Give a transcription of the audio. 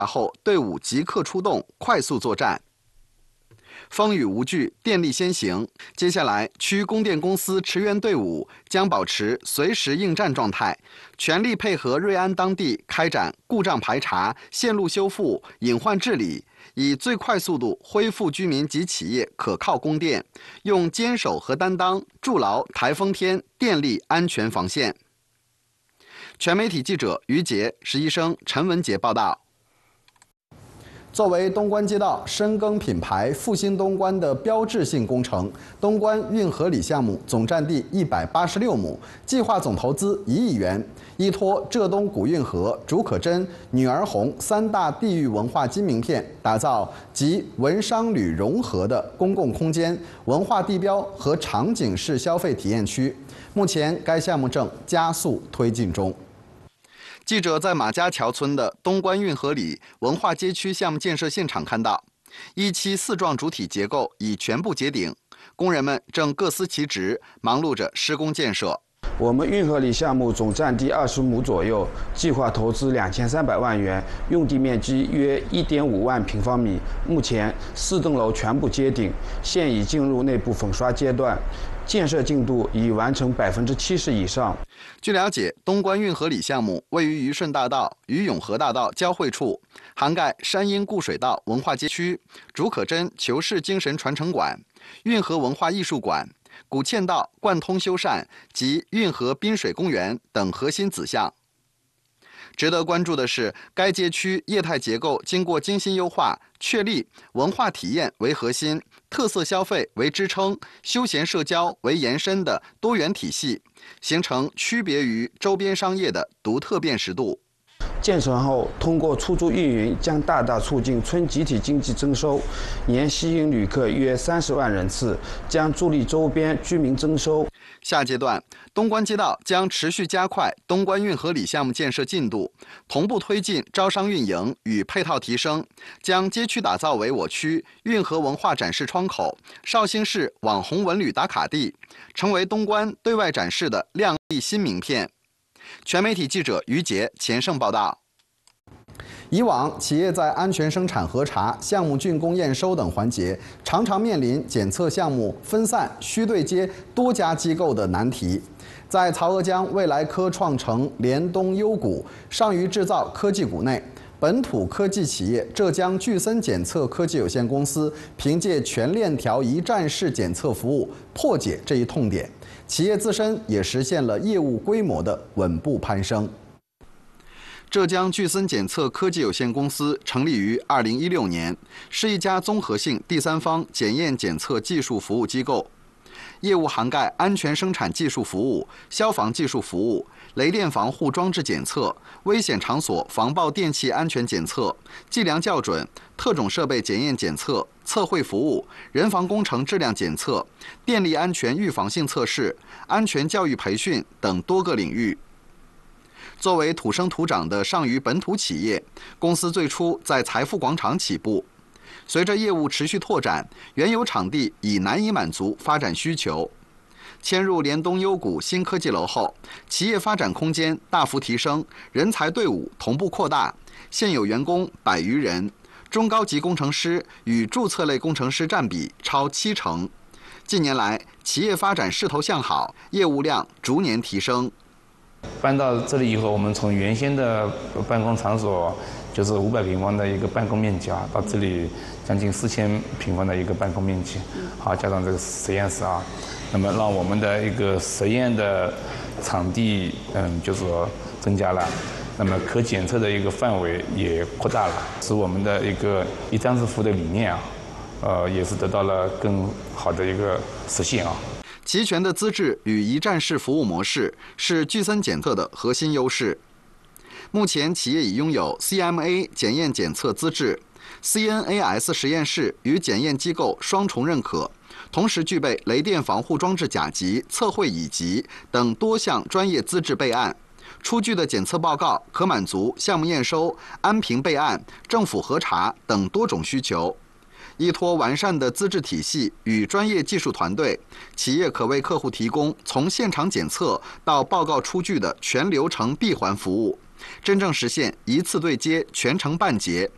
后队伍即刻出动，快速作战。风雨无惧，电力先行。接下来，区供电公司驰援队伍将保持随时应战状态，全力配合瑞安当地开展故障排查、线路修复、隐患治理，以最快速度恢复居民及企业可靠供电，用坚守和担当筑牢台风天电力安全防线。全媒体记者于杰、实习生陈文杰报道。作为东关街道深耕品牌复兴东关的标志性工程，东关运河里项目总占地186亩，计划总投资1亿元，依托浙东古运河、竺可桢、女儿红3大地域文化金名片，打造集文商旅融合的公共空间、文化地标和场景式消费体验区。目前，该项目正加速推进中。记者在马家桥村的东关运河里文化街区项目建设现场看到，1期4幢主体结构已全部结顶，工人们正各司其职，忙碌着施工建设。 我们运河里项目总占地20亩左右，计划投资2300万元，用地面积约1.5万平方米。目前4栋楼全部接顶，现已进入内部粉刷阶段，建设进度已完成70%以上。 据了解，东关运河里项目位于虞顺大道与永和大道交汇处，涵盖山阴固水道文化街区、竺可桢裘氏精神传承馆、运河文化艺术馆、古嵌道贯通修缮及运河滨水公园等核心子项。值得关注的是，该街区业态结构经过精心优化，确立文化体验为核心、特色消费为支撑、休闲社交为延伸的多元体系，形成区别于周边商业的独特辨识度。 建成后，通过出租运营，将大大促进村集体经济增收，年吸引旅客约30万人次，将助力周边居民增收。 下阶段，东关街道将持续加快东关运河里项目建设进度，同步推进招商运营与配套提升，将街区打造为我区运河文化展示窗口、绍兴市网红文旅打卡地，成为东关对外展示的亮丽新名片。全媒体记者于杰、钱胜报道。以往，企业在安全生产核查、项目竣工验收等环节，常常面临检测项目分散、需对接多家机构的难题。在曹娥江未来科创城联东优谷上虞制造科技股内，本土科技企业浙江巨森检测科技有限公司凭借全链条一站式检测服务破解这一痛点，企业自身也实现了业务规模的稳步攀升。浙江巨森检测科技有限公司成立于2016年，是一家综合性第三方检验检测技术服务机构，业务涵盖安全生产技术服务、消防技术服务、雷电防护装置检测、危险场所防爆电气安全检测、计量校准、特种设备检验检测、测绘服务、人防工程质量检测、电力安全预防性测试、安全教育培训等多个领域。作为土生土长的上虞本土企业，公司最初在财富广场起步，随着业务持续拓展，原有场地已难以满足发展需求。迁入联东优谷新科技楼后，企业发展空间大幅提升，人才队伍同步扩大，现有员工100余人，中高级工程师与注册类工程师占比超70%。近年来，企业发展势头向好，业务量逐年提升。 搬到这里以后，我们从原先的办公场所就是500平方的一个办公面积啊，到这里将近4000平方的一个办公面积，好，加上这个实验室啊，那么让我们的一个实验的场地，就是说增加了，那么可检测的一个范围也扩大了，使我们的一个一站式服务的理念啊，也是得到了更好的一个实现啊。 齐全的资质与一站式服务模式是巨森检测的核心优势。目前，企业已拥有 CMA 检验检测资质、CNAS 实验室与检验机构双重认可，同时具备雷电防护装置甲级、测绘乙级等多项专业资质备案。出具的检测报告可满足项目验收、安评备案、政府核查等多种需求。依托完善的资质体系与专业技术团队，企业可为客户提供从现场检测到报告出具的全流程闭环服务，真正实现一次对接、全程办结，